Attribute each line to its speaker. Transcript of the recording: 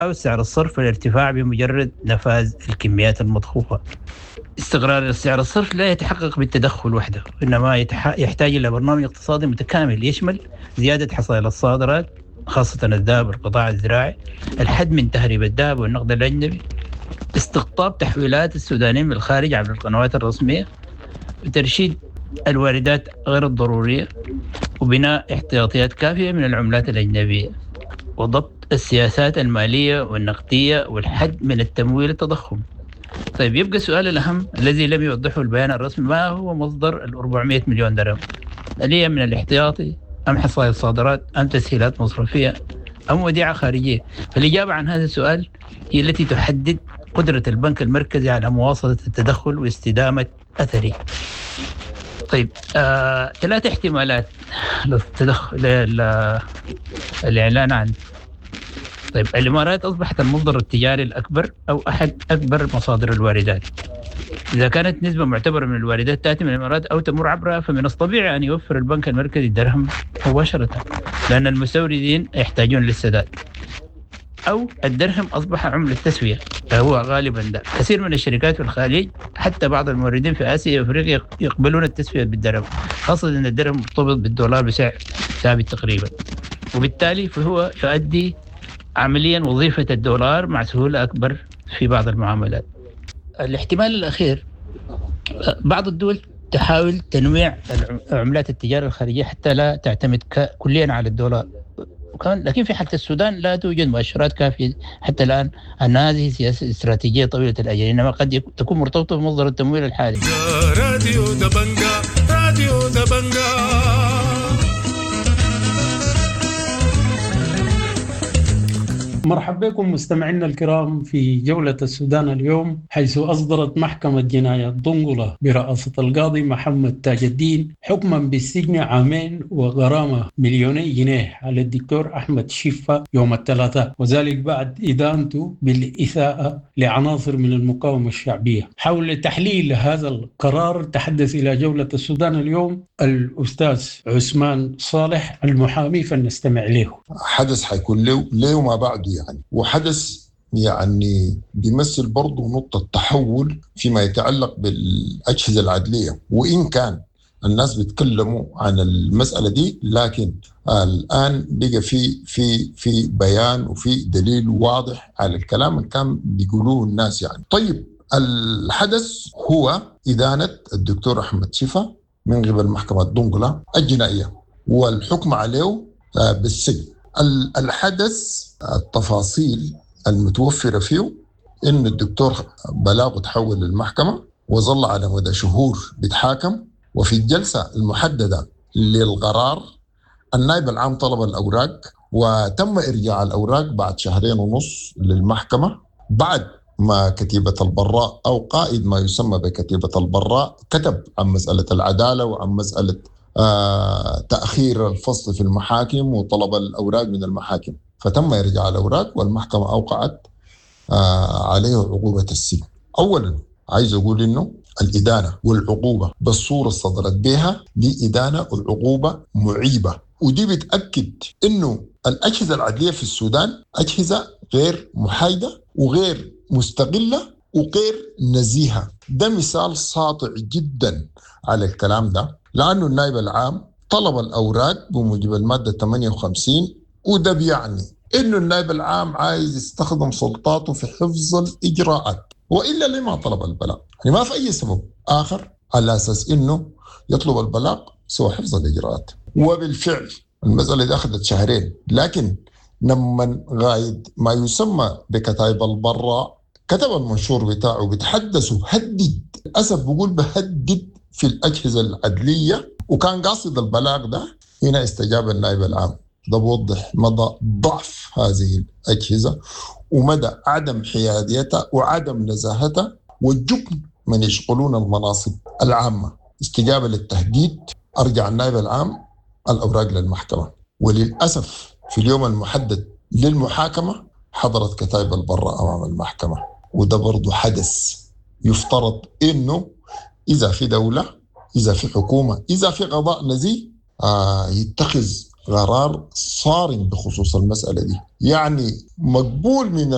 Speaker 1: أو سعر الصرف الارتفاع بمجرد نفاذ الكميات المضخوفة. استقرار سعر الصرف لا يتحقق بالتدخل وحده، إنما يحتاج إلى برنامج اقتصادي متكامل يشمل زيادة حصائل الصادرات خاصة الذهب والقطاع الزراعي، الحد من تهريب الذهب والنقد الأجنبي، استقطاب تحويلات السودانيين من الخارج عبر القنوات الرسمية، وترشيد الواردات غير الضرورية، وبناء احتياطيات كافية من العملات الأجنبية، وضبط السياسات المالية والنقدية، والحد من التمويل التضخم. طيب يبقى السؤال الأهم الذي لم يوضحه البيان الرسمي: ما هو مصدر ال 400 مليون درهم؟ هل هي من الاحتياطي أم حصائل صادرات أم تسهيلات مصرفية أم وديعة خارجية؟ فالإجابة عن هذا السؤال هي التي تحدد قدرة البنك المركزي على مواصلة التدخل واستدامة أثره. طيب 3 احتمالات للتدخل الإعلان عن. طيب الإمارات أصبحت المصدر التجاري الأكبر أو أحد أكبر مصادر الواردات. إذا كانت نسبة معتبرة من الواردات تأتي من الإمارات أو تمر عبرها، فمن الطبيعي أن يوفر البنك المركزي الدرهم مباشرة، لأن المستوردين يحتاجون للسداد. أو الدرهم أصبح عملة تسوية، فهو غالبا ده. كثير من الشركات في الخليج حتى بعض الموردين في آسيا وأفريقيا يقبلون التسوية بالدرهم، خاصة أن الدرهم مرتبط بالدولار بسعر ثابت تقريبا، وبالتالي فهو يؤدي عمليا وظيفة الدولار مع سهولة أكبر في بعض المعاملات. الاحتمال الأخير: بعض الدول تحاول تنويع عملات التجارة الخارجية حتى لا تعتمد كليا على الدولار، لكن في حالة السودان لا توجد مؤشرات كافية حتى الآن أن هذه سياسة استراتيجية طويلة الأجل، إنما قد تكون مرتبطة بمصدر التمويل الحالي. راديو دبنجا، راديو دبنجا.
Speaker 2: مرحبا بكم مستمعينا الكرام في جولة السودان اليوم، حيث أصدرت محكمة جنايات دنقلة برئاسة القاضي محمد تاج الدين حكما بالسجن 2 عام وغرامة 2 مليون جنيه على الدكتور أحمد شفة يوم الثلاثاء، وذلك بعد إدانته بالإساءة لعناصر من المقاومة الشعبية. حول تحليل هذا القرار تحدث إلى جولة السودان اليوم الأستاذ عثمان صالح المحامي، فلنستمع له.
Speaker 3: حدث حيكون له ما بعده يعني، وحدث يعني بيمثل برضه نقطة تحول فيما يتعلق بالأجهزة العدلية. وإن كان الناس بيتكلموا عن المسألة دي، لكن الآن بقى في بيان وفي دليل واضح على الكلام اللي كان بيقولوه الناس يعني. طيب الحدث هو إدانة الدكتور أحمد شفة من قبل محكمة دنقلة الجنائية والحكم عليه بالسجن. الحدث التفاصيل المتوفرة فيه إن الدكتور بلاغه تحول للمحكمة وظل على مدى شهور بيتحاكم، وفي الجلسة المحددة للقرار النائب العام طلب الأوراق وتم إرجاع الأوراق بعد 2.5 شهر للمحكمة، بعد ما كتيبة البراء أو قائد ما يسمى بكتيبة البراء كتب عن مسألة العدالة وعن مسألة تأخير الفصل في المحاكم وطلب الأوراق من المحاكم، فتم إرجاع الأوراق والمحكمة أوقعت عليه عقوبة السجن. أولا عايز أقول إنه الإدانة والعقوبة بالصورة صدرت بها دي إدانة والعقوبة معيبة، ودي بتأكد إنه الأجهزة العدلية في السودان أجهزة غير محايدة وغير مستقلة وغير نزيهة. ده مثال ساطع جدا على الكلام ده، لأنه النائب العام طلب الأوراق بموجب المادة 58، وده بيعني إنه النائب العام عايز يستخدم سلطاته في حفظ الإجراءات، وإلا لما طلب البلاغ؟ يعني ما في أي سبب آخر على أساس إنه يطلب البلاغ سوى حفظ الإجراءات. وبالفعل المسألة دي أخذت 2 شهر، لكن لما غايد ما يسمى بكتائب البراء كتب المنشور بتاعه بتحدثوا هدد، أسف بقول بهدد في الأجهزة العدلية، وكان قاصد البلاغ ده. هنا استجاب النائب العام. ده بوضح مدى ضعف هذه الأجهزة ومدى عدم حياديتها وعدم نزاهتها والجبن من يشغلون المناصب العامة. استجابة للتهديد، أرجع النائب العام الأوراق للمحكمة، وللأسف في اليوم المحدد للمحاكمة حضرت كتائب البراء أمام المحكمة. وده برضو حدث يفترض إنه إذا في دولة، إذا في حكومة، إذا في قضاء نزيه يتخذ قرار صارم بخصوص المسألة دي. يعني مقبول من